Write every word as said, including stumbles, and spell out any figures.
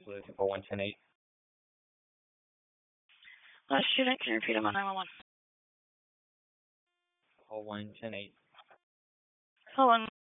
Looking for one ten eight. Uh, student, can you repeat them on nine one one? Call one ten eight. Call one